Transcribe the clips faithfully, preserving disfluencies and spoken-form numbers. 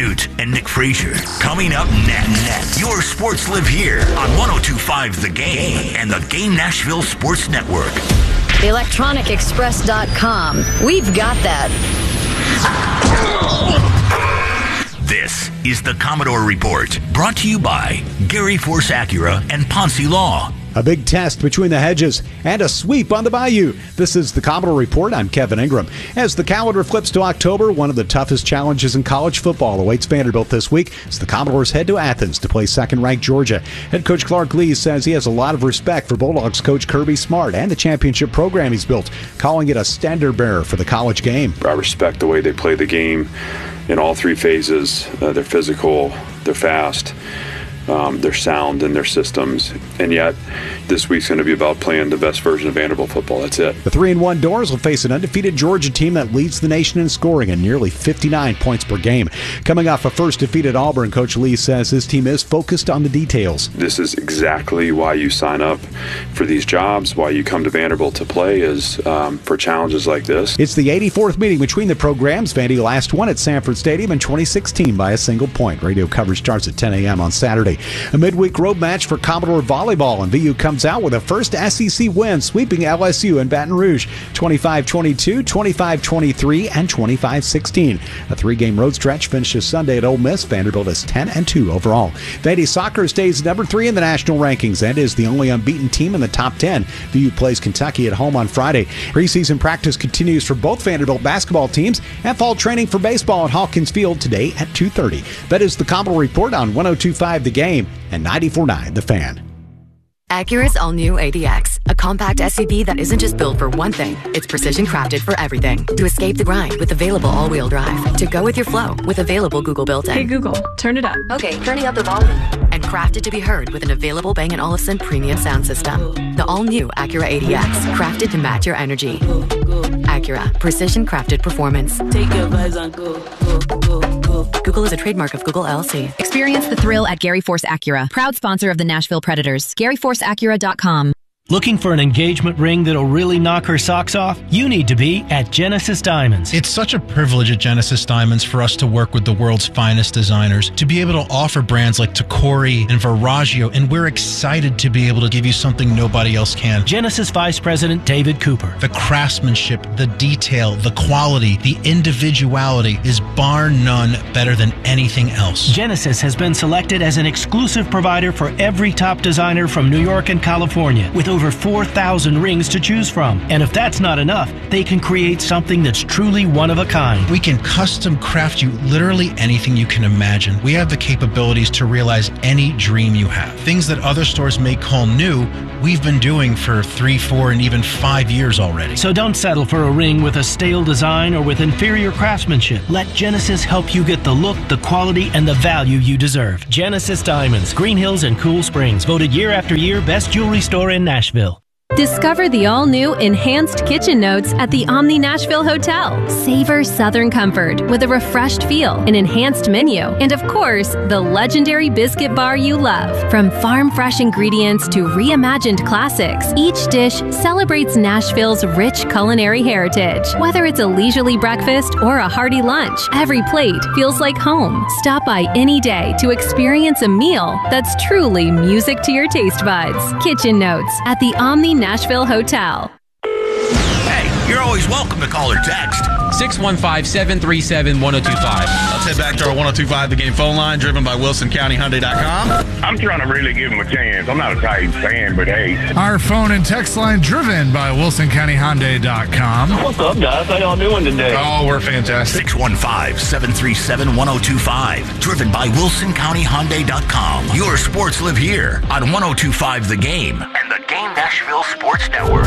Newt and Nick Frazier. Coming up next, your sports live here on one oh two point five The Game and the Game Nashville Sports Network. electronic express dot com. We've got that. This is the Commodore Report, brought to you by Gary Force Acura and Ponce Law. A big test between the hedges and a sweep on the Bayou. This is the Commodore Report. I'm Kevin Ingram. As the calendar flips to October, one of the toughest challenges in college football awaits Vanderbilt this week as the Commodores head to Athens to play second-ranked Georgia. Head coach Clark Lee says he has a lot of respect for Bulldogs coach Kirby Smart and the championship program he's built, calling it a standard bearer for the college game. I respect the way they play the game in all three phases. Uh, they're physical, they're fast. Um, they're sound in their systems, and yet this week's going to be about playing the best version of Vanderbilt football. That's it. The three and one Doors will face an undefeated Georgia team that leads the nation in scoring at nearly fifty-nine points per game. Coming off a first defeat at Auburn, Coach Lee says his team is focused on the details. This is exactly why you sign up for these jobs, why you come to Vanderbilt to play, is um, for challenges like this. It's the eighty-fourth meeting between the programs. Vandy last won at Sanford Stadium in twenty sixteen by a single point. Radio coverage starts at ten a.m. on Saturday. A midweek road match for Commodore volleyball, and V U comes out with a first S E C win, sweeping L S U in Baton Rouge twenty-five twenty-two, twenty-five twenty-three, and twenty-five sixteen. A three-game road stretch finishes Sunday at Ole Miss. Vanderbilt is ten and two overall. Vandy soccer stays number three in the national rankings and is the only unbeaten team in the top ten. V U plays Kentucky at home on Friday. Preseason practice continues for both Vanderbilt basketball teams, and fall training for baseball at Hawkins Field today at two thirty. That is the Commodore Report on one oh two point five The Game and ninety-four point nine The Fan. Acura's all-new A D X, a compact S U V that isn't just built for one thing, it's precision crafted for everything. To escape the grind with available all-wheel drive. To go with your flow with available Google built-in. Hey Google, turn it up. Okay, turning up the volume. And crafted to be heard with an available Bang and Olufsen premium sound system. The all-new Acura A D X, crafted to match your energy. Acura, precision crafted performance. Take your vibes on go, go, go, go. Google is a trademark of Google L L C. Experience the thrill at Gary Force Acura, proud sponsor of the Nashville Predators. Gary Force Acura dot com. Looking for an engagement ring that'll really knock her socks off? You need to be at Genesis Diamonds. It's such a privilege at Genesis Diamonds for us to work with the world's finest designers, to be able to offer brands like Tacori and Verragio, and we're excited to be able to give you something nobody else can. Genesis Vice President David Cooper. The craftsmanship, the detail, the quality, the individuality is bar none better than anything else. Genesis has been selected as an exclusive provider for every top designer from New York and California, with over four thousand rings to choose from. And if that's not enough, they can create something that's truly one of a kind. We can custom craft you literally anything you can imagine. We have the capabilities to realize any dream you have. Things that other stores may call new, we've been doing for three, four, and even five years already. So don't settle for a ring with a stale design or with inferior craftsmanship. Let Genesis help you get the look, the quality, and the value you deserve. Genesis Diamonds, Green Hills and Cool Springs, voted year after year best jewelry store in Nashville. Discover the all-new Enhanced Kitchen Notes at the Omni Nashville Hotel. Savor Southern comfort with a refreshed feel, an enhanced menu, and of course, the legendary biscuit bar you love. From farm-fresh ingredients to reimagined classics, each dish celebrates Nashville's rich culinary heritage. Whether it's a leisurely breakfast or a hearty lunch, every plate feels like home. Stop by any day to experience a meal that's truly music to your taste buds. Kitchen Notes at the Omni Nashville Hotel. Hey, you're always welcome to call or text. six one five, seven three seven, one oh two five. Let's head back to our one oh two five The Game phone line, driven by Wilson County Hyundai dot com. I'm trying to really give him a chance. I'm not a Titans fan, but hey. Our phone and text line, driven by Wilson County Hyundai dot com. What's up, guys? How y'all doing today? Oh, we're fantastic. six one five, seven three seven, one oh two five. Driven by Wilson County Hyundai dot com. Your sports live here on one oh two five The Game and the Game Nashville Sports Network.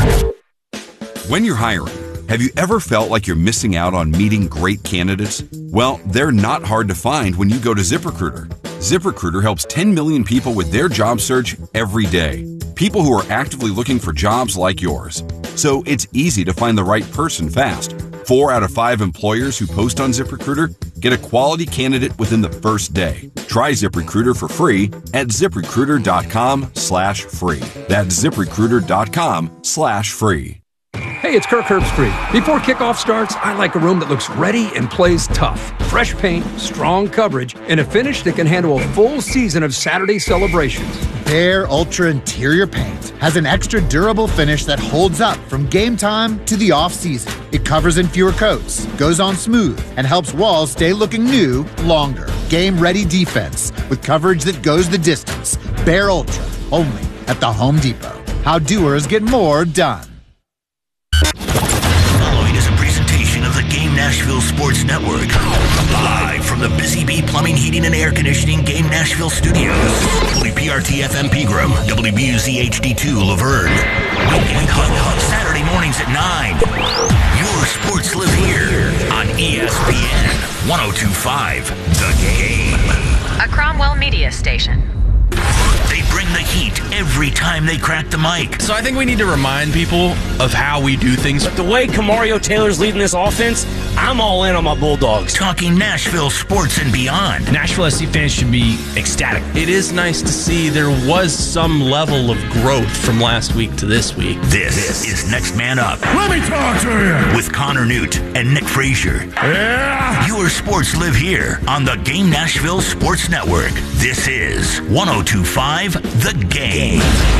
When you're hiring, have you ever felt like you're missing out on meeting great candidates? Well, they're not hard to find when you go to ZipRecruiter. ZipRecruiter helps ten million people with their job search every day. People who are actively looking for jobs like yours. So it's easy to find the right person fast. Four out of five employers who post on ZipRecruiter get a quality candidate within the first day. Try ZipRecruiter for free at ZipRecruiter.com slash free. That's ZipRecruiter.com slash free. Hey, it's Kirk Herbstreit. Before kickoff starts, I like a room that looks ready and plays tough. Fresh paint, strong coverage, and a finish that can handle a full season of Saturday celebrations. Behr Ultra Interior Paint has an extra durable finish that holds up from game time to the off-season. It covers in fewer coats, goes on smooth, and helps walls stay looking new longer. Game-ready defense with coverage that goes the distance. Behr Ultra, only at the Home Depot. How doers get more done. Following is a presentation of the Game Nashville Sports Network. Live from the Busy Bee Plumbing, Heating, and Air Conditioning Game Nashville Studios. W P R T F M Pegram, W B U Z H D two Laverne. Weekend Hub, Saturday mornings at nine. Your sports live here on E S P N one oh two point five The Game. A Cromwell Media Station. They bring the heat every time they crack the mic. So I think we need to remind people of how we do things. The way Kamario Taylor's leading this offense, I'm all in on my Bulldogs. Talking Nashville sports and beyond. Nashville S C fans should be ecstatic. It is nice to see there was some level of growth from last week to this week. This, this is Next Man Up. Let me talk to you. With Connor Newt and Nick Frazier. Yeah. Your sports live here on the Game Nashville Sports Network. This is one oh two point five The Game.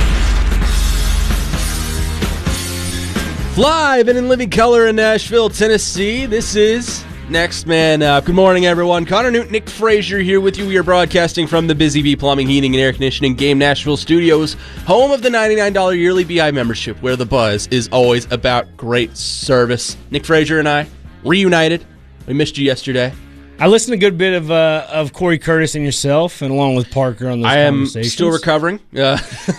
Live and in living color in Nashville, Tennessee, this is Next Man Up. Good morning, everyone. Connor Newt, Nick Frazier here with you. We are broadcasting from the Busy Bee Plumbing, Heating, and Air Conditioning Game Nashville Studios, home of the ninety-nine dollars yearly B I membership, where the buzz is always about great service. Nick Frazier and I reunited. We missed you yesterday. I listened to a good bit of uh, of Corey Curtis and yourself, and along with Parker on those I conversations. I am still recovering. Uh,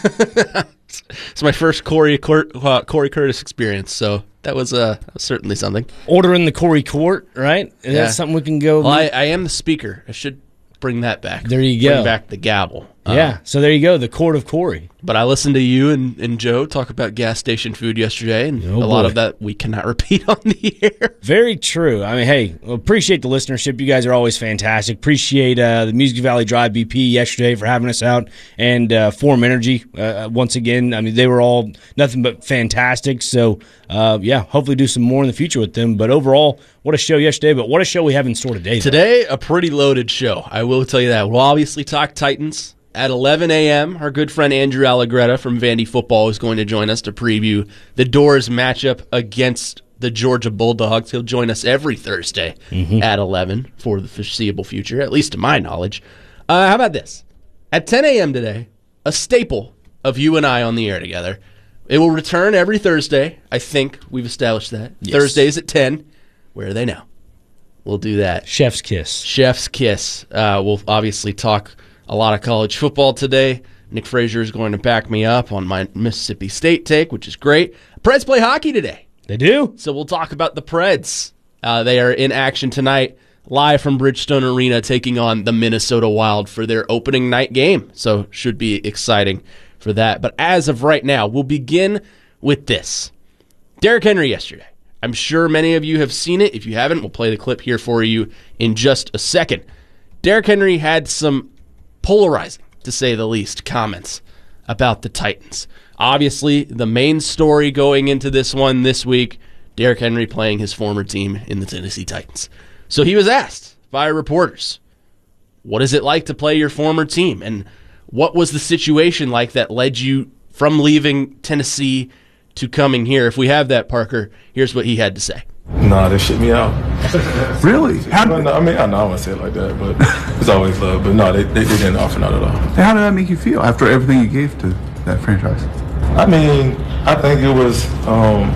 it's my first Corey uh, Corey Curtis experience, so that was, uh, that was certainly something. Ordering the Corey Court, right? Is yeah. that something we can go? Well, I, I am the speaker. I should bring that back. There you go. Bring back the gavel. Yeah, uh, so there you go, the Court of Corey. But I listened to you and, and Joe talk about gas station food yesterday, and oh, a lot boy. of that we cannot repeat on the air. Very true. I mean, hey, appreciate the listenership. You guys are always fantastic. Appreciate uh, the Music Valley Drive B P yesterday for having us out, and uh, Forum Energy uh, once again. I mean, they were all nothing but fantastic. So, uh, yeah, hopefully do some more in the future with them. But overall, what a show yesterday, but what a show we have in store today. Today, though. A pretty loaded show. I will tell you that. We'll obviously talk Titans. At eleven a.m., our good friend Andrew Allegretta from Vandy Football is going to join us to preview the Doors matchup against the Georgia Bulldogs. He'll join us every Thursday mm-hmm. at eleven for the foreseeable future, at least to my knowledge. Uh, how about this? At ten a.m. today, a staple of you and I on the air together. It will return every Thursday. I think we've established that. Yes. Thursdays at ten. Where are they now? We'll do that. Chef's kiss. Chef's kiss. Uh, we'll obviously talk a lot of college football today. Nick Frazier is going to back me up on my Mississippi State take, which is great. Preds play hockey today. They do. So we'll talk about the Preds. Uh, they are in action tonight, live from Bridgestone Arena, taking on the Minnesota Wild for their opening night game. So should be exciting for that. But as of right now, we'll begin with this. Derrick Henry yesterday. I'm sure many of you have seen it. If you haven't, we'll play the clip here for you in just a second. Derrick Henry had some polarizing, to say the least, comments about the Titans. Obviously, the main story going into this one this week, Derrick Henry playing his former team in the Tennessee Titans. So he was asked by reporters, what is it like to play your former team? And what was the situation like that led you from leaving Tennessee to coming here? If we have that, Parker, here's what he had to say. Nah, they shipped me out. Really? How did, no, I mean, I know I wouldn't say it like that, but it's always love. But no, they, they, they didn't offer not at all. How did that make you feel after everything you gave to that franchise? I mean, I think it was, um,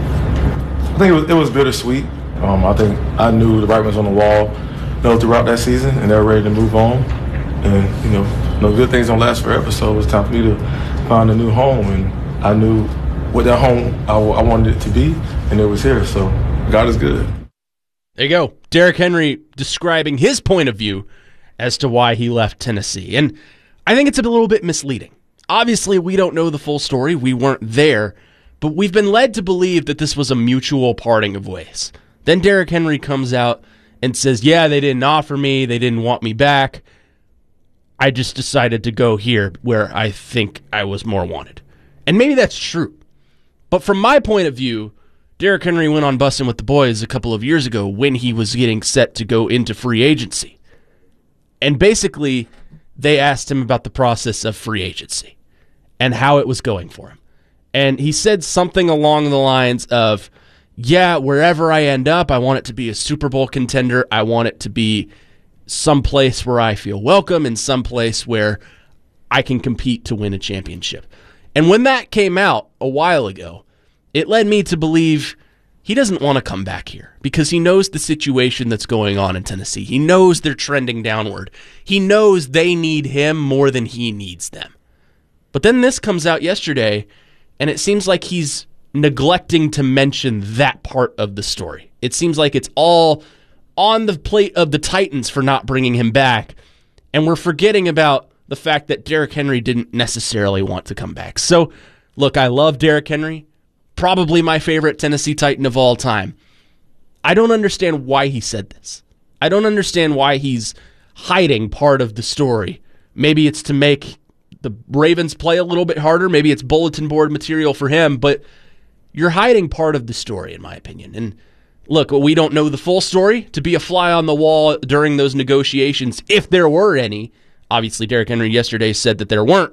I think it was, it was bittersweet. Um, I think I knew the writing was on the wall, you know, throughout that season, and they were ready to move on. And you know, you know, good things don't last forever, so it was time for me to find a new home, and I knew what that home I, I wanted it to be, and it was here. So God is good. There you go. Derrick Henry describing his point of view as to why he left Tennessee. And I think it's a little bit misleading. Obviously, we don't know the full story. We weren't there. But we've been led to believe that this was a mutual parting of ways. Then Derrick Henry comes out and says, yeah, they didn't offer me. They didn't want me back. I just decided to go here where I think I was more wanted. And maybe that's true. But from my point of view, Derrick Henry went on Bussin' with the Boys a couple of years ago when he was getting set to go into free agency. And basically, they asked him about the process of free agency and how it was going for him. And he said something along the lines of, yeah, wherever I end up, I want it to be a Super Bowl contender. I want it to be someplace where I feel welcome and someplace where I can compete to win a championship. And when that came out a while ago, it led me to believe he doesn't want to come back here because he knows the situation that's going on in Tennessee. He knows they're trending downward. He knows they need him more than he needs them. But then this comes out yesterday, and it seems like he's neglecting to mention that part of the story. It seems like it's all on the plate of the Titans for not bringing him back, and we're forgetting about the fact that Derrick Henry didn't necessarily want to come back. So, look, I love Derrick Henry. Probably my favorite Tennessee Titan of all time. I don't understand why he said this. I don't understand why he's hiding part of the story. Maybe it's to make the Ravens play a little bit harder. Maybe it's bulletin board material for him, but you're hiding part of the story, in my opinion. And look, we don't know the full story. To be a fly on the wall during those negotiations, if there were any, obviously Derrick Henry yesterday said that there weren't.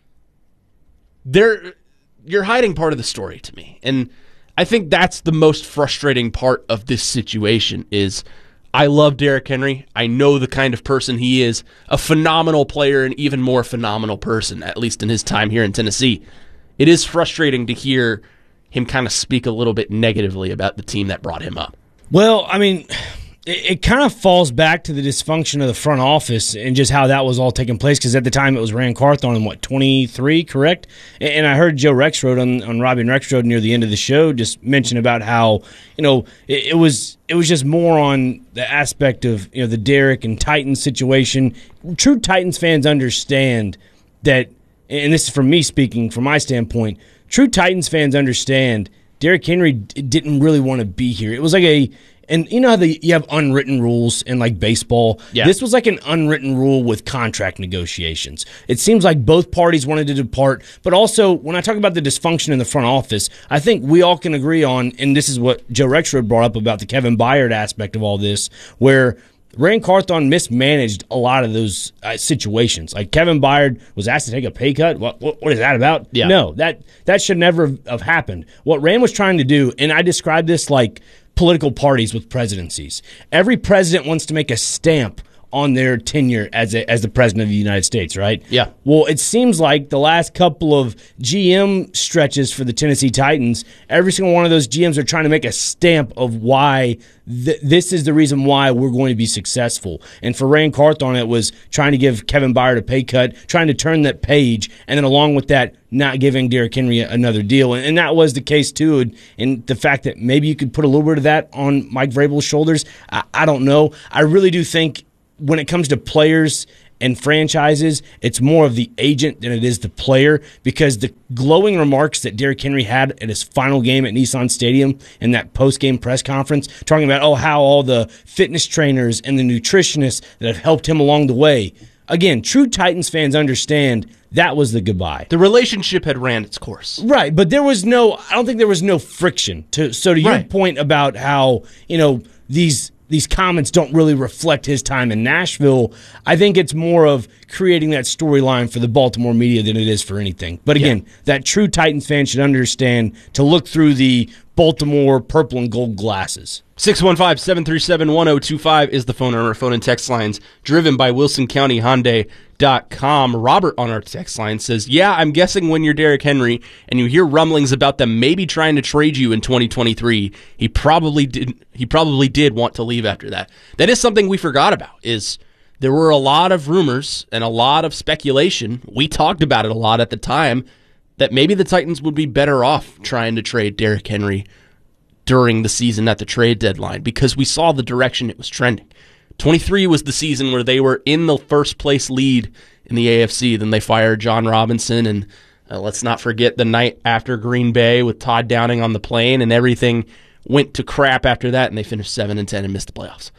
There... You're hiding part of the story to me. And I think that's the most frustrating part of this situation is I love Derrick Henry. I know the kind of person he is, a phenomenal player and even more phenomenal person, at least in his time here in Tennessee. It is frustrating to hear him kind of speak a little bit negatively about the team that brought him up. Well, I mean, it, it kind of falls back to the dysfunction of the front office and just how that was all taking place, because at the time it was Ran Carthon in, what, twenty-three, correct? And, and I heard Joe Rexrode on, on Robbie and Rexrode near the end of the show just mention about how, you know, it, it was it was just more on the aspect of, you know, the Derrick and Titans situation. True Titans fans understand that, and this is from me speaking from my standpoint, true Titans fans understand Derrick Henry d- didn't really want to be here. It was like a, and you know how the, you have unwritten rules in like baseball? Yeah. This was like an unwritten rule with contract negotiations. It seems like both parties wanted to depart, but also when I talk about the dysfunction in the front office, I think we all can agree on, and this is what Joe Rexrode brought up about the Kevin Byard aspect of all this, where Ran Carthon mismanaged a lot of those uh, situations. Like Kevin Byard was asked to take a pay cut. What, what, what is that about? Yeah. No, that that should never have happened. What Ran was trying to do, and I describe this like political parties with presidencies. Every president wants to make a stamp on their tenure as a, as the president of the United States, right? Yeah. Well, it seems like the last couple of G M stretches for the Tennessee Titans, every single one of those G Ms are trying to make a stamp of why th- this is the reason why we're going to be successful. And for Ran Carthon, it was trying to give Kevin Byard a pay cut, trying to turn that page, and then along with that, not giving Derrick Henry another deal. And, and that was the case, too. And, and the fact that maybe you could put a little bit of that on Mike Vrabel's shoulders, I, I don't know. I really do think when it comes to players and franchises, it's more of the agent than it is the player, because the glowing remarks that Derrick Henry had at his final game at Nissan Stadium in that post-game press conference, talking about, oh, how all the fitness trainers and the nutritionists that have helped him along the way. Again, true Titans fans understand that was the goodbye. The relationship had ran its course. Right, but there was no, I don't think there was no friction. To, so to your Right. point about how, you know, these these comments don't really reflect his time in Nashville, I think it's more of creating that storyline for the Baltimore media than it is for anything. But again, Yeah. that true Titans fan should understand to look through the Baltimore purple and gold glasses. six one five, seven three seven, one zero two five is the phone number. Phone and text lines driven by Wilson County Hyundai dot com. Robert on our text line says, yeah, I'm guessing when you're Derrick Henry and you hear rumblings about them maybe trying to trade you in twenty twenty-three, he probably did he probably did want to leave after that. That is something we forgot about, is there were a lot of rumors and a lot of speculation. We talked about it a lot at the time that maybe the Titans would be better off trying to trade Derrick Henry during the season at the trade deadline, because we saw the direction it was trending. twenty-three was the season where they were in the first place lead in the A F C. Then they fired John Robinson, and uh, let's not forget the night after Green Bay with Todd Downing on the plane, and everything went to crap after that, and they finished seven and ten and missed the playoffs.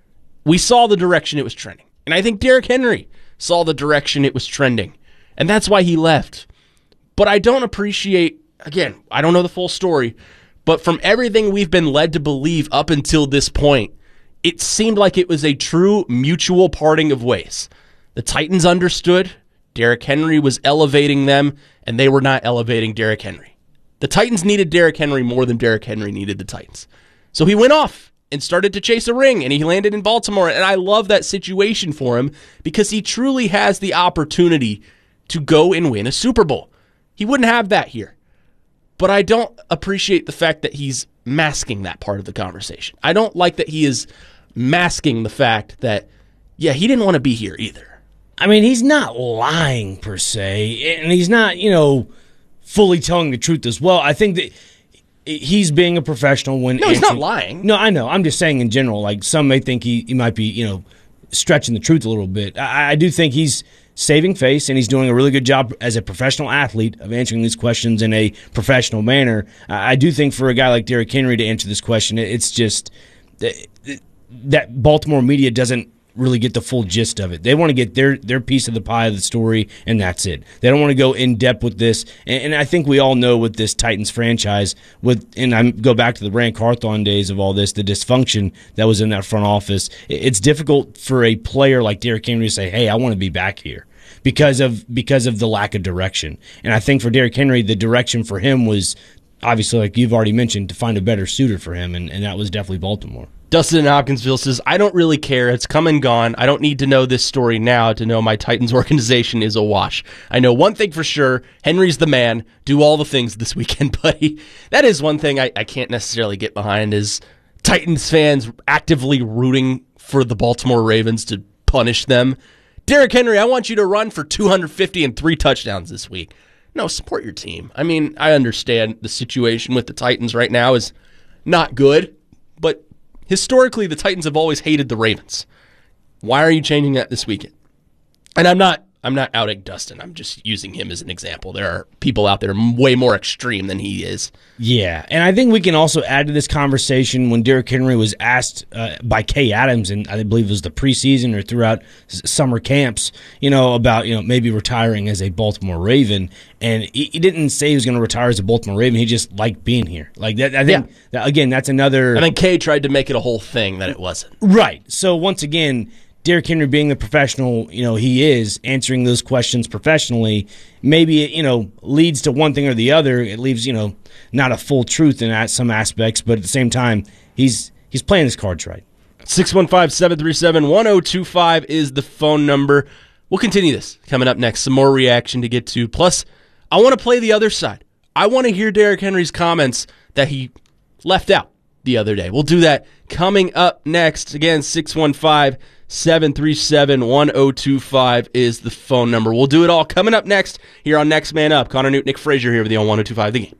We saw the direction it was trending, and I think Derrick Henry saw the direction it was trending, and that's why he left. But I don't appreciate, again, I don't know the full story, But from everything we've been led to believe up until this point, it seemed like it was a true mutual parting of ways. The Titans understood Derrick Henry was elevating them, and they were not elevating Derrick Henry. The Titans needed Derrick Henry more than Derrick Henry needed the Titans. So he went off and started to chase a ring, and he landed in Baltimore, and I love that situation for him because he truly has the opportunity to go and win a Super Bowl. He wouldn't have that here. But I don't appreciate the fact that he's masking that part of the conversation. I don't like that he is masking the fact that, yeah, he didn't want to be here either. I mean, he's not lying per se, and he's not, you know, fully telling the truth as well. I think that he's being a professional when No, he's answering. not lying. No, I know. I'm just saying in general, like some may think he, he might be, you know, stretching the truth a little bit. I, I do think he's saving face, and he's doing a really good job as a professional athlete of answering these questions in a professional manner. I, I do think for a guy like Derrick Henry to answer this question, it, it's just that, that Baltimore media doesn't really get the full gist of it. They want to get their their piece of the pie of the story, and that's it. They don't want to go in depth with this. And, and I think we all know with this Titans franchise, with and I go back to the Rand Carthon days of all this, the dysfunction that was in that front office. It's difficult for a player like Derrick Henry to say, "Hey, I want to be back here," because of because of the lack of direction. And I think for Derrick Henry, the direction for him was obviously, like you've already mentioned, to find a better suitor for him, and, and that was definitely Baltimore. Dustin in Hopkinsville says, I don't really care. It's come and gone. I don't need to know this story now to know my Titans organization is a wash. I know one thing for sure. Henry's the man. Do all the things this weekend, buddy. That is one thing I, I can't necessarily get behind is Titans fans actively rooting for the Baltimore Ravens to punish them. Derrick Henry, I want you to run for two hundred fifty and three touchdowns this week. No, support your team. I mean, I understand the situation with the Titans right now is not good, but historically, the Titans have always hated the Ravens. Why are you changing that this weekend? And I'm not I'm not outing Dustin. I'm just using him as an example. There are people out there way more extreme than he is. Yeah, and I think we can also add to this conversation when Derrick Henry was asked uh, by Kay Adams, and I believe it was the preseason or throughout s- summer camps, you know, about you know maybe retiring as a Baltimore Raven, and he, he didn't say he was going to retire as a Baltimore Raven. He just liked being here. Like that, I think. Yeah. That, again, that's another. I think Kay tried to make it a whole thing that it wasn't. Right. So once again, Derrick Henry being the professional, you know, he is answering those questions professionally. Maybe it, you know, leads to one thing or the other. It leaves, you know, not a full truth in some aspects, but at the same time, he's he's playing his cards right. six one five, seven three seven, one oh two five is the phone number. We'll continue this coming up next. Some more reaction to get to. Plus, I want to play the other side. I want to hear Derrick Henry's comments that he left out the other day. We'll do that coming up next. Again, six one five, seven three seven, one oh two five is the phone number. We'll do it all coming up next here on Next Man Up. Connor Newt, Nick Frazier here with you on one oh two five The Game.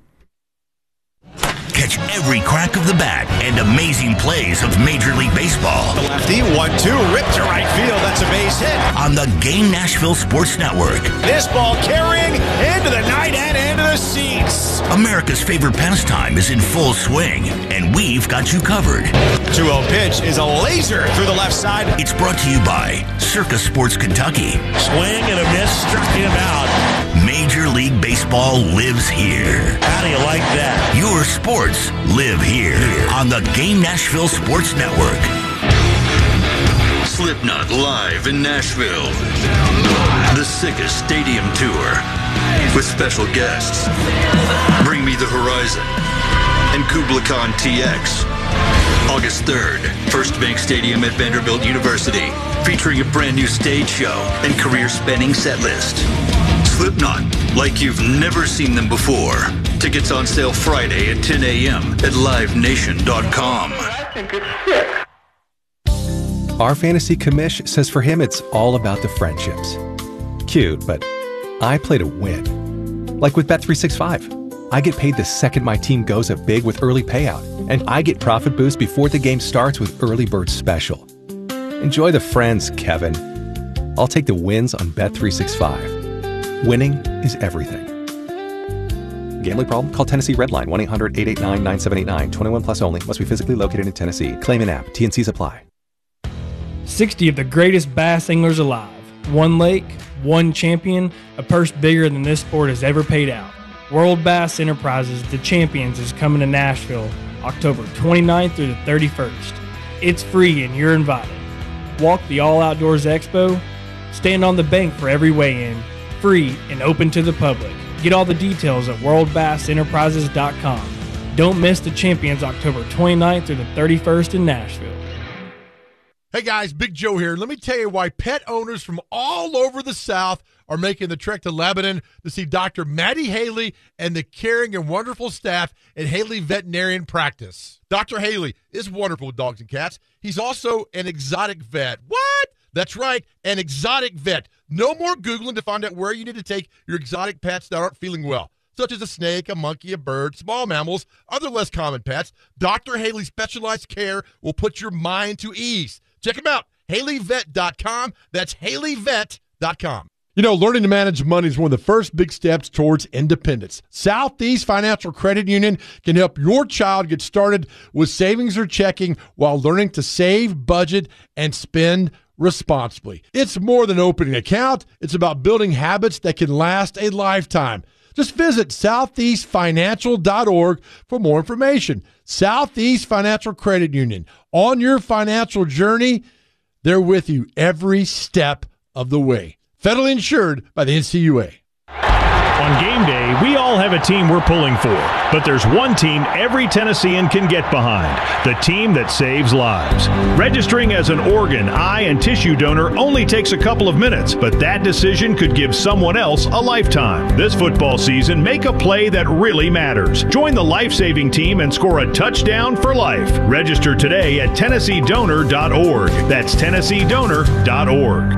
Catch every crack of the bat and amazing plays of Major League Baseball. The lefty, one two, ripped to right field. That's a base hit. On the Game Nashville Sports Network. This ball carrying into the night and into the seats. America's favorite pastime is in full swing, and we've got you covered. two oh pitch is a laser through the left side. It's brought to you by Circa Sports Kentucky. Swing and a miss, struck him out. Major League Baseball lives here. How do you like that? Your sports live here on the Game Nashville Sports Network. Slipknot live in Nashville. The Sickest Stadium Tour with special guests. Bring Me the Horizon and Kubla Khan T X. August third, First Bank Stadium at Vanderbilt University, featuring a brand new stage show and career-spanning set list. Slipknot, like you've never seen them before. Tickets on sale Friday at ten a.m. at live nation dot com. Our fantasy commish says for him it's all about the friendships. Cute, but I play to win. Like with Bet three sixty-five. I get paid the second my team goes up big with early payout, and I get profit boost before the game starts with Early Bird Special. Enjoy the friends, Kevin. I'll take the wins on Bet three sixty-five. Winning is everything. Gambling problem? Call Tennessee Redline, one eight hundred, eight eight nine, nine seven eight nine. twenty-one plus only. Must be physically located in Tennessee. Claim an app. T N Cs apply. sixty of the greatest bass anglers alive. One lake, one champion, a purse bigger than this sport has ever paid out. World Bass Enterprises The Champions is coming to Nashville October twenty-ninth through the thirty-first. It's free and you're invited. Walk the All Outdoors Expo. Stand on the bank for every weigh-in. Free and open to the public. Get all the details at world bass enterprises dot com. Don't miss the Champions October twenty-ninth through the thirty-first in Nashville. Hey guys, Big Joe here. Let me tell you why pet owners from all over the South are making the trek to Lebanon to see Doctor Maddie Haley and the caring and wonderful staff at Haley Veterinarian Practice. Doctor Haley is wonderful with dogs and cats. He's also an exotic vet. What? That's right, an exotic vet. No more Googling to find out where you need to take your exotic pets that aren't feeling well, such as a snake, a monkey, a bird, small mammals, other less common pets. Doctor Haley's specialized care will put your mind to ease. Check him out, haley vet dot com. That's haley vet dot com. You know, learning to manage money is one of the first big steps towards independence. Southeast Financial Credit Union can help your child get started with savings or checking while learning to save, budget, and spend responsibly. It's more than opening an account. It's about building habits that can last a lifetime. Just visit southeast financial dot org for more information. Southeast Financial Credit Union. On your financial journey, they're with you every step of the way. Federally insured by the N C U A. On game day, we all have a team we're pulling for, but there's one team every Tennessean can get behind, the team that saves lives. Registering as an organ, eye, and tissue donor only takes a couple of minutes, but that decision could give someone else a lifetime. This football season, make a play that really matters. Join the life-saving team and score a touchdown for life. Register today at tennessee donor dot org. That's tennessee donor dot org.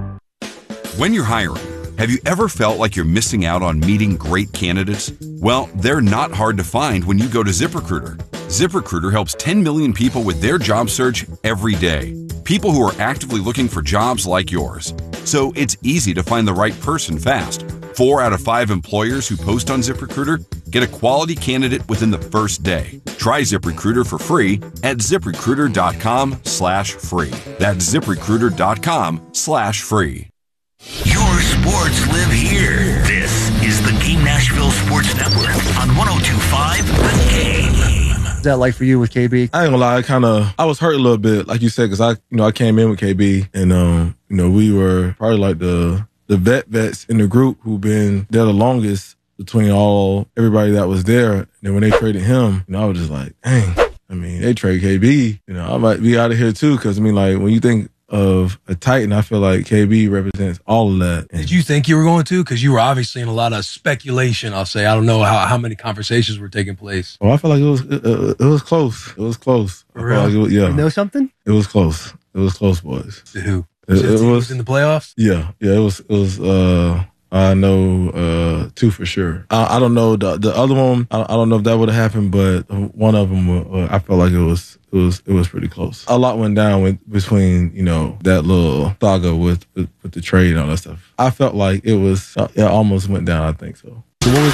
When you're hiring, have you ever felt like you're missing out on meeting great candidates? Well, they're not hard to find when you go to ZipRecruiter. ZipRecruiter helps ten million people with their job search every day. People who are actively looking for jobs like yours. So it's easy to find the right person fast. Four out of five employers who post on ZipRecruiter get a quality candidate within the first day. Try ZipRecruiter for free at ziprecruiter dot com slash free. That's ziprecruiter dot com slash free. Your sports live here. This is the Game Nashville Sports Network on one oh two point five The Game. What's that like for you with K B? I ain't gonna lie, I kind of, I was hurt a little bit, like you said, because I, you know, I came in with K B, and um, you know, we were probably like the the vet vets in the group who've been there the longest between all everybody that was there. And then when they traded him, you know, I was just like, dang. I mean, they trade K B, you know, I might be out of here too, because I mean, like when you think of a Titan, I feel like K B represents all of that. And did you think you were going to? Because you were obviously in a lot of speculation, I'll say. I don't know how, how many conversations were taking place. Well, I feel like it was it, it was close. It was close. For real? Like it was, yeah. You know something? It was close. It was close, boys. To who? It, it was, was in the playoffs? Yeah. Yeah, it was, it was, uh, I know uh, two for sure. I, I don't know the the other one. I, I don't know if that would have happened, but one of them, uh, I felt like it was it was it was pretty close. A lot went down with, between you know that little saga with, with with the trade and all that stuff. I felt like it was it almost went down. I think so. So what was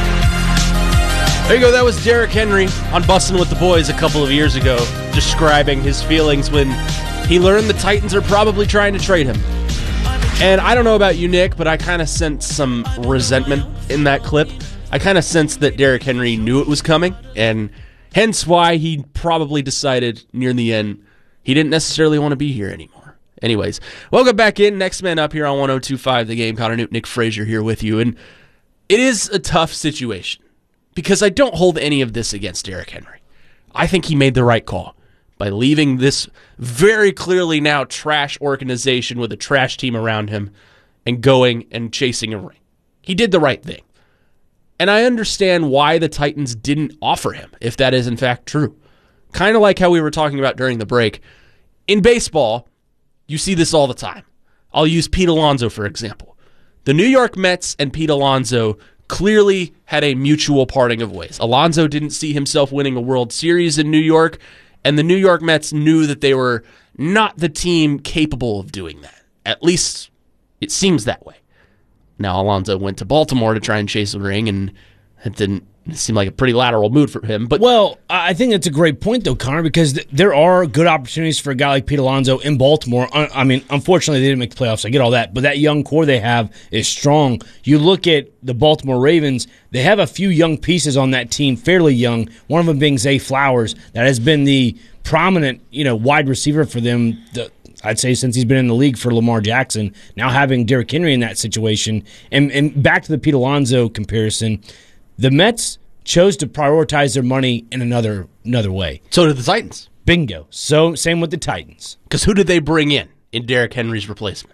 that? There you go. That was Derrick Henry on Bussin' with the Boys a couple of years ago, describing his feelings when he learned the Titans are probably trying to trade him. And I don't know about you, Nick, but I kind of sensed some resentment in that clip. I kind of sensed that Derrick Henry knew it was coming, and hence why he probably decided near the end he didn't necessarily want to be here anymore. Anyways, welcome back in. Next man up here on one oh two point five The Game. Connor Newton, Nick Frazier here with you. And it is a tough situation because I don't hold any of this against Derrick Henry. I think he made the right call by leaving this very clearly now trash organization with a trash team around him and going and chasing a ring. He did the right thing. And I understand why the Titans didn't offer him, if that is in fact true. Kind of like how we were talking about during the break. In baseball, you see this all the time. I'll use Pete Alonso, for example. The New York Mets and Pete Alonso clearly had a mutual parting of ways. Alonso didn't see himself winning a World Series in New York, and the New York Mets knew that they were not the team capable of doing that. At least it seems that way. Now, Alonso went to Baltimore to try and chase a ring, and it didn't It seemed like a pretty lateral move for him. But well, I think that's a great point, though, Connor, because th- there are good opportunities for a guy like Pete Alonso in Baltimore. I, I mean, unfortunately, they didn't make the playoffs. I get all that. But that young core they have is strong. You look at the Baltimore Ravens, they have a few young pieces on that team, fairly young, one of them being Zay Flowers, that has been the prominent, you know, wide receiver for them, the, I'd say since he's been in the league for Lamar Jackson. Now having Derrick Henry in that situation. And, and back to the Pete Alonso comparison, the Mets chose to prioritize their money in another another way. So did the Titans. Bingo. So same with the Titans. Because who did they bring in in Derrick Henry's replacement?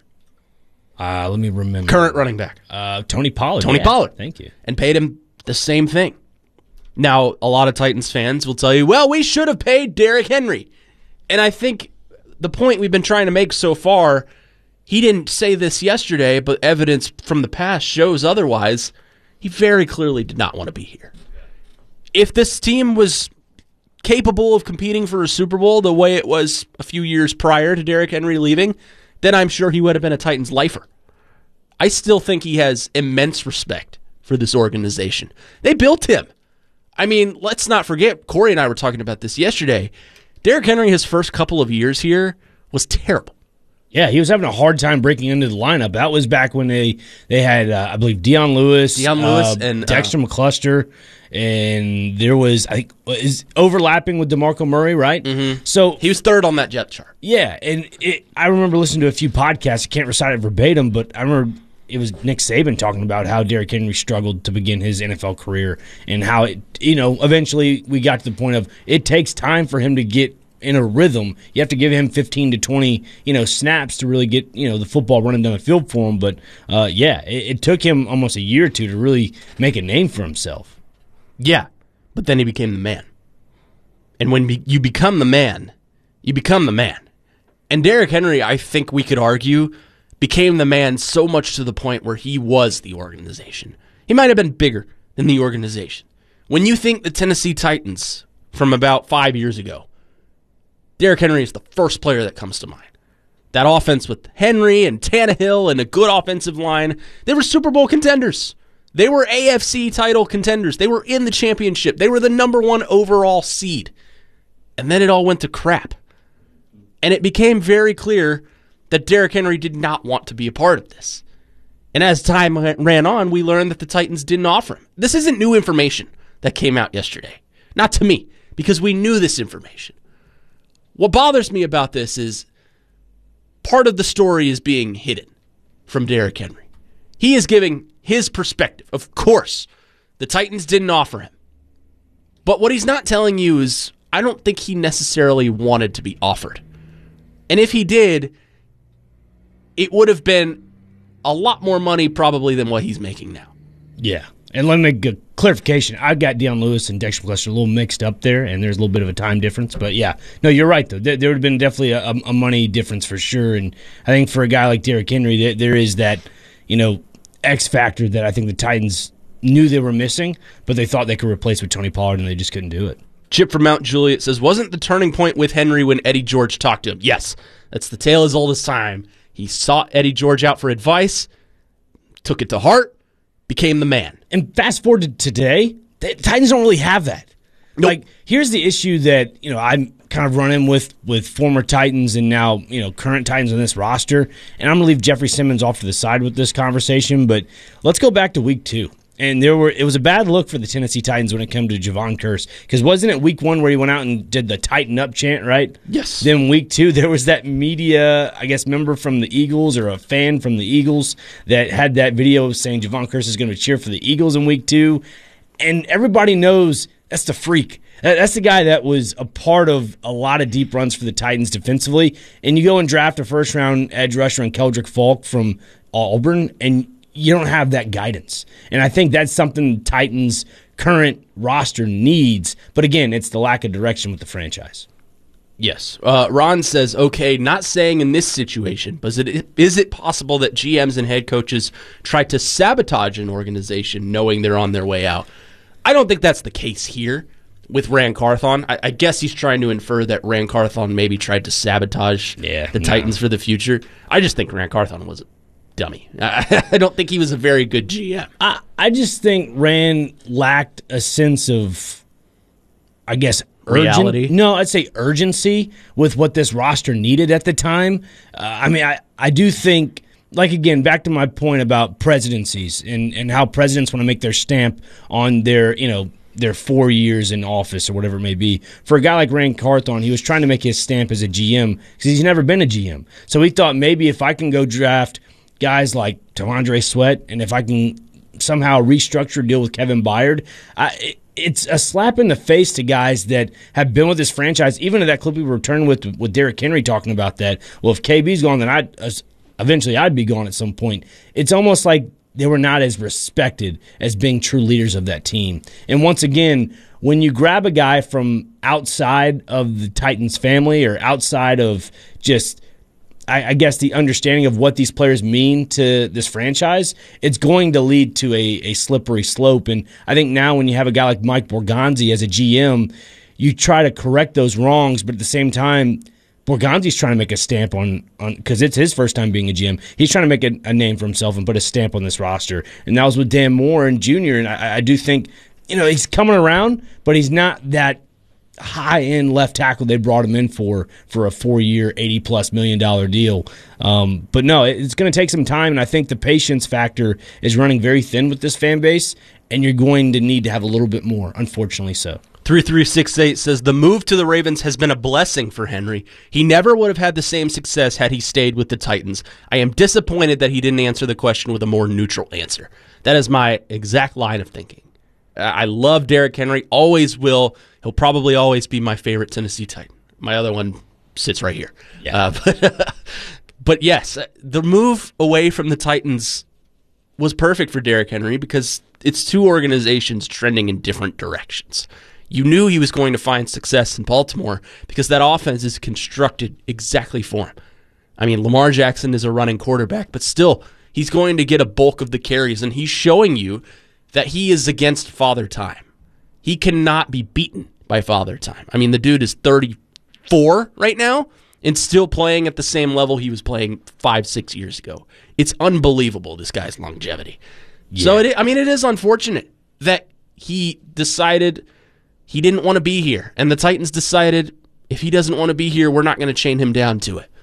Uh, let me remember. Current running back. Uh, Tony Pollard. Tony yeah. Pollard. Thank you. And paid him the same thing. Now, a lot of Titans fans will tell you, well, we should have paid Derrick Henry. And I think the point we've been trying to make so far, he didn't say this yesterday, but evidence from the past shows otherwise. He very clearly did not want to be here. If this team was capable of competing for a Super Bowl the way it was a few years prior to Derrick Henry leaving, then I'm sure he would have been a Titans lifer. I still think he has immense respect for this organization. They built him. I mean, let's not forget, Corey and I were talking about this yesterday. Derrick Henry, his first couple of years here, was terrible. Yeah, he was having a hard time breaking into the lineup. That was back when they they had, uh, I believe, Dion Lewis, Dion Lewis uh, and Dexter uh, McCluster, and there was, I think, is overlapping with DeMarco Murray, right? Mm-hmm. So he was third on that depth chart. Yeah, and it, I remember listening to a few podcasts. I can't recite it verbatim, but I remember it was Nick Saban talking about how Derrick Henry struggled to begin his N F L career and how it, you know, eventually we got to the point of it takes time for him to get in a rhythm. You have to give him fifteen to twenty, you know, snaps to really get, you know, the football running down the field for him. But uh, yeah, it, it took him almost a year or two to really make a name for himself. Yeah, but then he became the man. And when be- you become the man, you become the man. And Derrick Henry, I think we could argue, became the man so much to the point where he was the organization. He might have been bigger than the organization. When you think the Tennessee Titans from about five years ago, Derrick Henry is the first player that comes to mind. That offense with Henry and Tannehill and a good offensive line, they were Super Bowl contenders. They were A F C title contenders. They were in the championship. They were the number one overall seed. And then it all went to crap. And it became very clear that Derrick Henry did not want to be a part of this. And as time ran on, we learned that the Titans didn't offer him. This isn't new information that came out yesterday. Not to me, because we knew this information. What bothers me about this is part of the story is being hidden from Derrick Henry. He is giving his perspective. Of course, the Titans didn't offer him. But what he's not telling you is I don't think he necessarily wanted to be offered. And if he did, it would have been a lot more money probably than what he's making now. Yeah. And let me make a clarification. I've got Dion Lewis and Dexter McCluster a little mixed up there, and there's a little bit of a time difference. But, yeah, no, you're right, though. There, there would have been definitely a, a money difference for sure. And I think for a guy like Derrick Henry, there, there is that, you know, X factor that I think the Titans knew they were missing, but they thought they could replace with Tony Pollard, and they just couldn't do it. Chip from Mount Juliet says, wasn't the turning point with Henry when Eddie George talked to him? Yes, that's the tale as old as time. He sought Eddie George out for advice, took it to heart, became the man. And fast forward to today, the Titans don't really have that. Nope. Like, here's the issue that, you know, I'm kind of running with with former Titans and now, you know, current Titans on this roster. And I'm going to leave Jeffrey Simmons off to the side with this conversation, but let's go back to week two. And there were it was a bad look for the Tennessee Titans when it came to Javon Kearse. Because wasn't it week one where he went out and did the tighten up chant, right? Yes. Then week two, there was that media, I guess, member from the Eagles or a fan from the Eagles that had that video saying Javon Kearse is going to cheer for the Eagles in week two. And everybody knows that's the freak. That's the guy that was a part of a lot of deep runs for the Titans defensively. And you go and draft a first-round edge rusher in Keldrick Falk from Auburn, and you don't have that guidance. And I think that's something Titans' current roster needs. But again, it's the lack of direction with the franchise. Yes. Uh, Ron says, okay, not saying in this situation, but is it, is it possible that G Ms and head coaches try to sabotage an organization knowing they're on their way out? I don't think that's the case here with Ran Carthon. I, I guess he's trying to infer that Ran Carthon maybe tried to sabotage yeah, the no. Titans for the future. I just think Ran Carthon was dummy. I, I don't think he was a very good G M. I, I just think Rand lacked a sense of, I guess, urgent, reality. No, I'd say urgency with what this roster needed at the time. Uh, I mean, I, I do think, like, again, back to my point about presidencies and, and how presidents want to make their stamp on their, you know, their four years in office or whatever it may be. For a guy like Rand Carthon, he was trying to make his stamp as a G M because he's never been a G M. So he thought maybe if I can go draft guys like T'Vondre Sweat and if I can somehow restructure a deal with Kevin Byard, I, it, it's a slap in the face to guys that have been with this franchise. Even to that clip we returned with with Derrick Henry talking about that. Well, if K B's gone, then I'd, uh, eventually I'd be gone at some point. It's almost like they were not as respected as being true leaders of that team. And once again, when you grab a guy from outside of the Titans family or outside of just, I, I guess, the understanding of what these players mean to this franchise, it's going to lead to a, a slippery slope. And I think now when you have a guy like Mike Borgonzi as a G M, you try to correct those wrongs, but at the same time, Borgonzi's trying to make a stamp on, on because it's his first time being a G M. He's trying to make a, a name for himself and put a stamp on this roster. And that was with Dan Moore and Junior And I, I do think, you know, he's coming around, but he's not that high-end left tackle they brought him in for for a four-year, eighty-plus million dollar deal. Um, but no, it's going to take some time, and I think the patience factor is running very thin with this fan base, and you're going to need to have a little bit more, unfortunately so. three three six eight says, the move to the Ravens has been a blessing for Henry. He never would have had the same success had he stayed with the Titans. I am disappointed that he didn't answer the question with a more neutral answer. That is my exact line of thinking. I love Derrick Henry, always will. He'll probably always be my favorite Tennessee Titan. My other one sits right here. Yeah. Uh, but, but yes, the move away from the Titans was perfect for Derrick Henry because it's two organizations trending in different directions. You knew he was going to find success in Baltimore because that offense is constructed exactly for him. I mean, Lamar Jackson is a running quarterback, but still, he's going to get a bulk of the carries, and he's showing you that he is against Father Time. He cannot be beaten by Father Time. I mean, the dude is thirty-four right now and still playing at the same level he was playing five, six years ago. It's unbelievable, this guy's longevity. Yeah. So, it, I mean, it is unfortunate that he decided he didn't want to be here, and the Titans decided if he doesn't want to be here, we're not going to chain him down to it.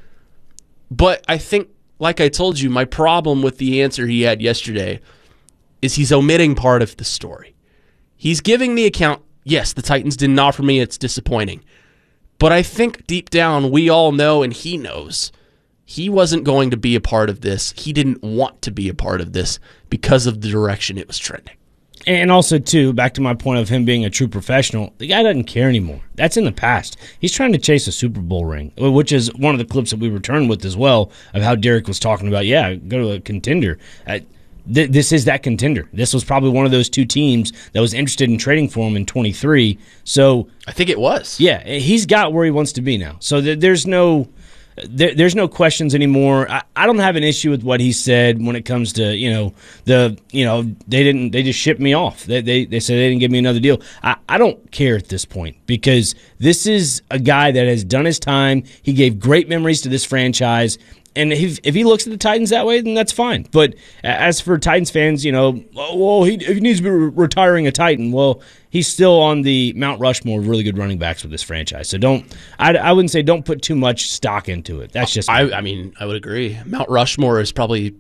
But I think, like I told you, my problem with the answer he had yesterday is he's omitting part of the story. He's giving the account, yes, the Titans didn't offer me, it's disappointing. But I think deep down we all know, and he knows, he wasn't going to be a part of this. He didn't want to be a part of this because of the direction it was trending. And also, too, back to my point of him being a true professional, the guy doesn't care anymore. That's in the past. He's trying to chase a Super Bowl ring, which is one of the clips that we returned with as well of how Derek was talking about, yeah, go to a contender. Uh, th- this is that contender. This was probably one of those two teams that was interested in trading for him in twenty-three. So I think it was. Yeah, he's got where he wants to be now. So th- there's no... There, there's no questions anymore. I, I don't have an issue with what he said when it comes to, you know, the, you know, they didn't, they just shipped me off. They they, they said they didn't give me another deal. I, I don't care at this point because this is a guy that has done his time. He gave great memories to this franchise. And if, if he looks at the Titans that way, then that's fine. But as for Titans fans, you know, well, he, he needs to be re- retiring a Titan. Well, he's still on the Mount Rushmore of really good running backs with this franchise. So don't, I, I wouldn't say don't put too much stock into it. That's just I, I mean, I would agree. Mount Rushmore is probably,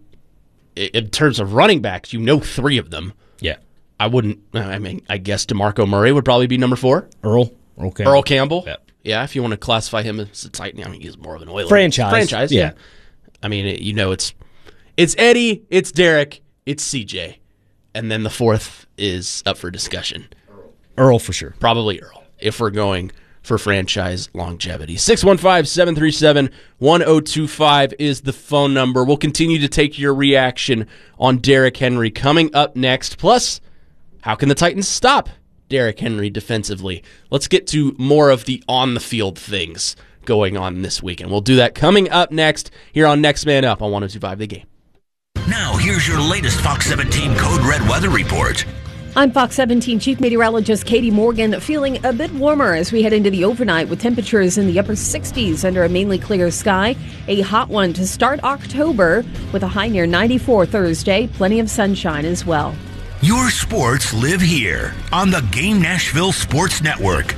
in terms of running backs, you know three of them. Yeah. I wouldn't, I mean, I guess DeMarco Murray would probably be number four. Earl. Earl Campbell. Earl Campbell. Yeah. Yeah, if you want to classify him as a Titan, I mean, he's more of an Oiler. Franchise. Franchise, yeah. yeah. I mean, it, you know, it's it's Eddie, it's Derek, it's C J, and then the fourth is up for discussion. Earl for sure. Probably Earl, if we're going for franchise longevity. six one five, seven three seven, one oh two five is the phone number. We'll continue to take your reaction on Derrick Henry coming up next. Plus, how can the Titans stop Derrick Henry defensively? Let's get to more of the on-the-field things going on this weekend. We'll do that coming up next here on Next Man Up on one oh two five The Game. Now, here's your latest Fox seventeen Code Red weather report. I'm Fox seventeen Chief Meteorologist Katie Morgan, feeling a bit warmer as we head into the overnight with temperatures in the upper sixties under a mainly clear sky. A hot one to start October with a high near ninety-four Thursday. Plenty of sunshine as well. Your sports live here on the Game Nashville Sports Network.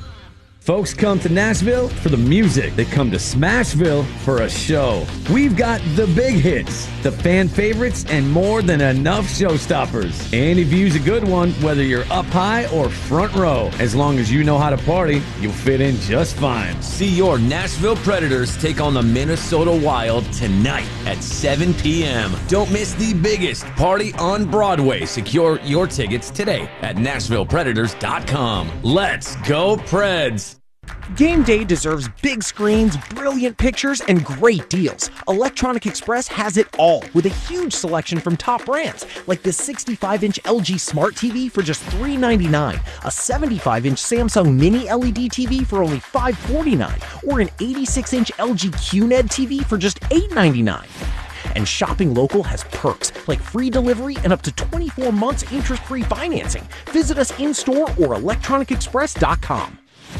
Folks come to Nashville for the music. They come to Smashville for a show. We've got the big hits, the fan favorites, and more than enough showstoppers. Any view's a good one, whether you're up high or front row. As long as you know how to party, you'll fit in just fine. See your Nashville Predators take on the Minnesota Wild tonight at seven p.m. Don't miss the biggest party on Broadway. Secure your tickets today at Nashville Predators dot com. Let's go, Preds! Game day deserves big screens, brilliant pictures, and great deals. Electronic Express has it all with a huge selection from top brands like the sixty-five inch L G Smart T V for just three ninety-nine, a seventy-five inch Samsung Mini L E D T V for only five forty-nine, or an eighty-six inch L G Q N E D T V for just eight ninety-nine. And shopping local has perks like free delivery and up to twenty-four months interest-free financing. Visit us in-store or electronic express dot com.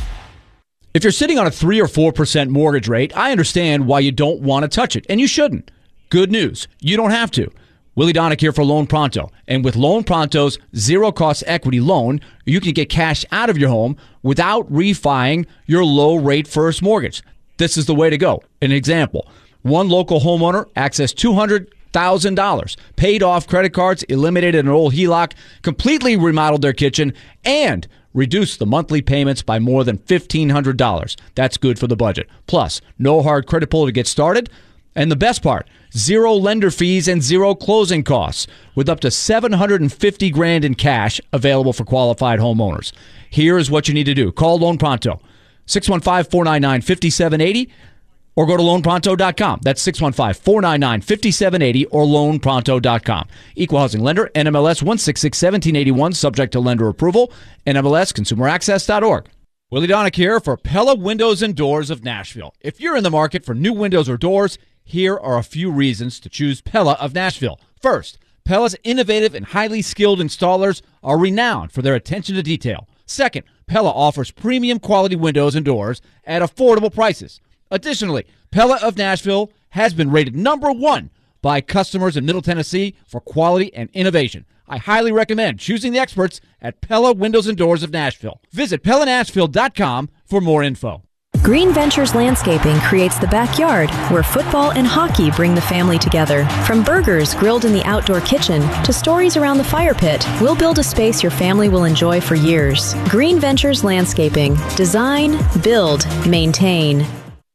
If you're sitting on a three or four percent mortgage rate, I understand why you don't want to touch it, and you shouldn't. Good news, you don't have to. Willie Donick here for Loan Pronto, and with Loan Pronto's zero-cost equity loan, you can get cash out of your home without refining your low-rate first mortgage. This is the way to go. An example, one local homeowner accessed two hundred thousand dollars, paid off credit cards, eliminated an old H E L O C, completely remodeled their kitchen, and reduce the monthly payments by more than fifteen hundred dollars. That's good for the budget. Plus, no hard credit pull to get started. And the best part, zero lender fees and zero closing costs with up to seven hundred fifty grand in cash available for qualified homeowners. Here is what you need to do. Call Loan Pronto, six one five, four nine nine, five seven eight zero or go to loan pronto dot com. That's six one five, four nine nine, five seven eight zero or loan pronto dot com. Equal housing lender, N M L S one six six, one seven eight one, subject to lender approval, N M L S consumer access dot org. Willie Donick here for Pella Windows and Doors of Nashville. If you're in the market for new windows or doors, here are a few reasons to choose Pella of Nashville. First, Pella's innovative and highly skilled installers are renowned for their attention to detail. Second, Pella offers premium quality windows and doors at affordable prices. Additionally, Pella of Nashville has been rated number one by customers in Middle Tennessee for quality and innovation. I highly recommend choosing the experts at Pella Windows and Doors of Nashville. Visit Pella Nashville dot com for more info. Green Ventures Landscaping creates the backyard where football and hockey bring the family together. From burgers grilled in the outdoor kitchen to stories around the fire pit, we'll build a space your family will enjoy for years. Green Ventures Landscaping. Design, build, maintain.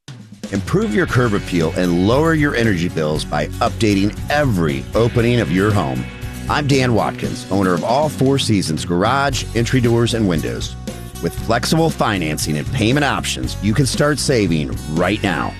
Improve your curb appeal and lower your energy bills by updating every opening of your home. I'm Dan Watkins, owner of All Four Seasons Garage, Entry Doors, and Windows. With flexible financing and payment options, you can start saving right now.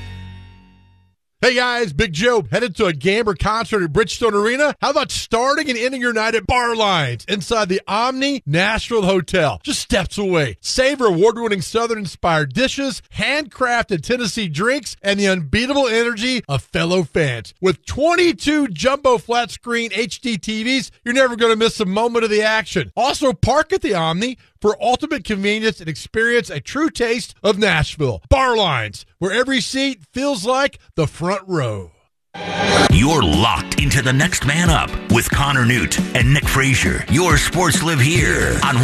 Hey guys, Big Joe, headed to a game or concert at Bridgestone Arena? How about starting and ending your night at Bar Lines inside the Omni Nashville Hotel, just steps away? Savor award-winning Southern-inspired dishes, handcrafted Tennessee drinks, and the unbeatable energy of fellow fans. With twenty-two jumbo flat-screen H D T Vs, you're never going to miss a moment of the action. Also, park at the Omni for ultimate convenience and experience a true taste of Nashville. Bar Lines, where every seat feels like the front row. You're locked into the next man up with Connor Newt and Nick Frazier. Your sports live here on